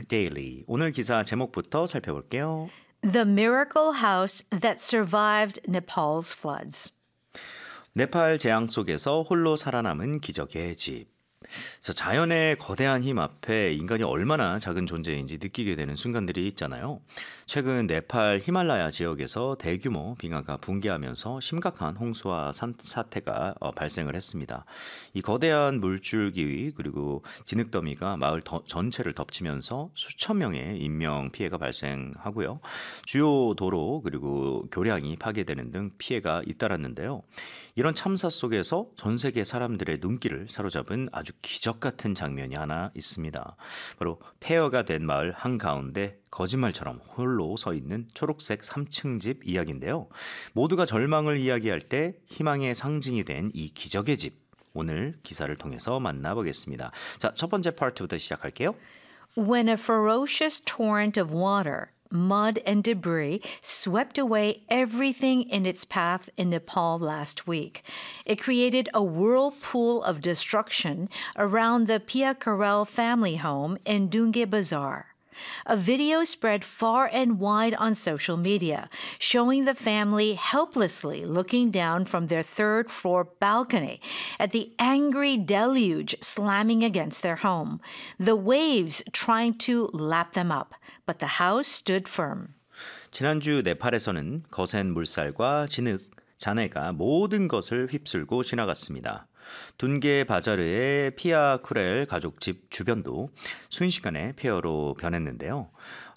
Daily. 오늘 기사 제목부터 살펴볼게요. The miracle house that survived Nepal's floods. 네팔 재앙 속에서 홀로 살아남은 기적의 집. 그래서 자연의 거대한 힘 앞에 인간이 얼마나 작은 존재인지 느끼게 되는 순간들이 있잖아요. 최근 네팔 히말라야 지역에서 대규모 빙하가 붕괴하면서 심각한 홍수와 사태가 발생을 했습니다. 이 거대한 물줄기 그리고 진흙더미가 마을 전체를 덮치면서 수천 명의 인명 피해가 발생하고요. 주요 도로 그리고 교량이 파괴되는 등 피해가 잇따랐는데요. 이런 참사 속에서 전 세계 사람들의 눈길을 사로잡은 아주 기적 같은 장면이 하나 있습니다. 바로 폐허가 된 마을 한가운데 거짓말처럼 홀로 서 있는 초록색 3층 집 이야기인데요. 모두가 절망을 이야기할 때 희망의 상징이 된 이 기적의 집. 오늘 기사를 통해서 만나보겠습니다. 자, 첫 번째 파트부터 시작할게요. When a ferocious torrent of water, mud and debris swept away everything in its path in Nepal last week. It created a whirlpool of destruction around the Pia Karel family home in Dunge Bazaar. A video spread far and wide on social media, showing the family helplessly looking down from their third-floor balcony at the angry deluge slamming against their home, the waves trying to lap them up, but the house stood firm. 지난주 네팔에서는 거센 물살과 진흙, 잔해가 모든 것을 휩쓸고 지나갔습니다. 둔게 바자르의 피아 쿠렐 가족 집 주변도 순식간에 폐허로 변했는데요.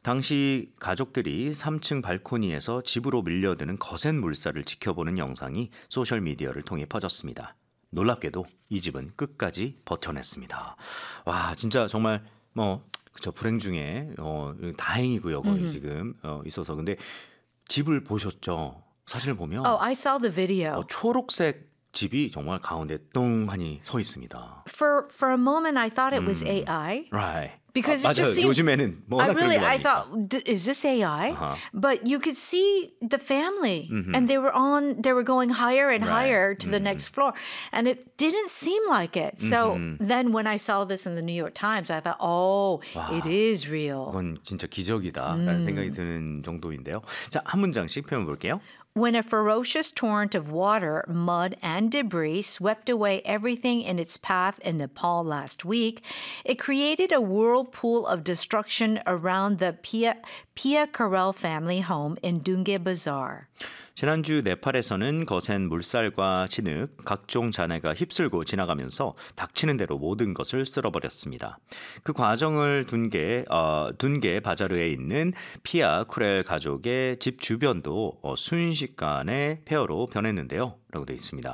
당시 가족들이 3층 발코니에서 집으로 밀려드는 거센 물살을 지켜보는 영상이 소셜미디어를 통해 퍼졌습니다. 놀랍게도 이 집은 끝까지 버텨냈습니다. 와, 진짜 정말 그쵸, 불행 중에 다행이고요. 거의 지금 있어서. 근데 집을 보셨죠? 사진을 보면 Oh, I saw the video. 초록색 집이 정말 가운데 똥하니 서 있습니다. For a moment, I thought it was AI. Right. Because it 맞아요. just seemed, 요즘에는 워낙 그런 게 I 많으니까. thought, is this AI? Uh-huh. But you could see the family, and they were going higher and higher to the next floor, and it didn't seem like it. So then when I saw this in the New York Times, I thought, oh, it is real. 그건 진짜 기적이다라는 생각이 드는 정도인데요. 자, 한 문장씩 표현 볼게요. When a ferocious torrent of water, mud, and debris swept away everything in its path in Nepal last week, it created a whirlpool of destruction around the Pia Karel family home in Dunge Bazaar. 지난주 네팔에서는 거센 물살과 진흙, 각종 잔해가 휩쓸고 지나가면서 닥치는 대로 모든 것을 쓸어버렸습니다. 그 과정을 둔게 바자르에 있는 피아 쿠렐 가족의 집 주변도 순식간에 폐허로 변했는데요. 라고 되어 있습니다.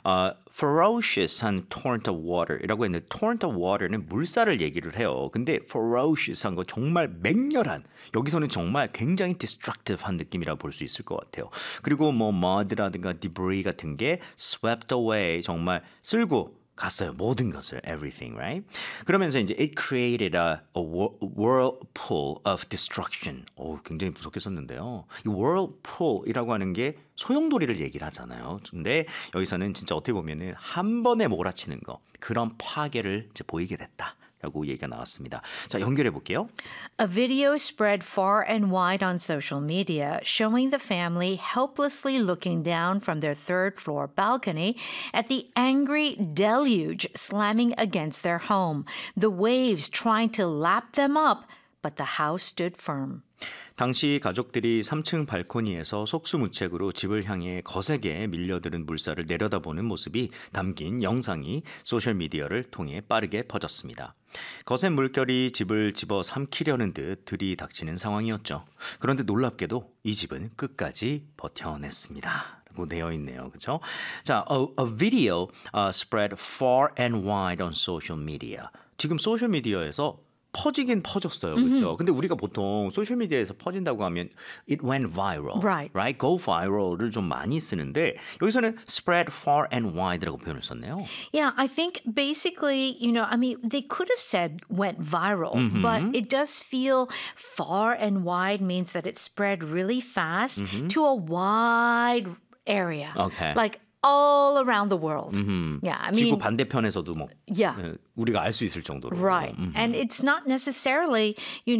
ferocious한 torrent of water이라고 했는데 torrent of water는 물살을 얘기를 해요. 근데 ferocious한 거 정말 맹렬한, 여기서는 정말 굉장히 destructive한 느낌이라고 볼 수 있을 것 같아요. 그리고 mud라든가 debris 같은 게 swept away, 정말 쓸고 갔어요. 모든 것을, everything, right? 그러면서 이제 it created a whirlpool of destruction. 굉장히 무섭게 썼는데요. 이 whirlpool이라고 하는 게 소용돌이를 얘기를 하잖아요. 근데 여기서는 진짜 어떻게 보면은 한 번에 몰아치는 거, 그런 파괴를 이제 보이게 됐다. 라고 얘기가 나왔습니다. 자, 연결해 볼게요. A video spread far and wide on social media showing the family helplessly looking down from their third-floor balcony at the angry deluge slamming against their home, the waves trying to lap them up, but the house stood firm. 당시 가족들이 3층 발코니에서 속수무책으로 집을 향해 거세게 밀려드는 물살을 내려다보는 모습이 담긴 영상이 소셜미디어를 통해 빠르게 퍼졌습니다. 거센 물결이 집을 집어 삼키려는 듯 들이닥치는 상황이었죠. 그런데 놀랍게도 이 집은 끝까지 버텨냈습니다. 라고 되어 있네요. 그렇죠? 자, a video spread far and wide on social media. 지금 소셜미디어에서 퍼지긴 퍼졌어요. 그렇죠? 근데 우리가 보통 소셜미디어에서 퍼진다고 하면 it went viral. Right? Go viral을 좀 많이 쓰는데 여기서는 spread far and wide라고 표현을 썼네요. Yeah, I think basically, they could have said went viral, but it does feel far and wide means that it spread really fast to a wide area. Okay. Like all around the world. Yeah, I mean, 지구 반대편에서도 yeah. 우리가 알 수 있을 정도로. Right. And it's not necessarily,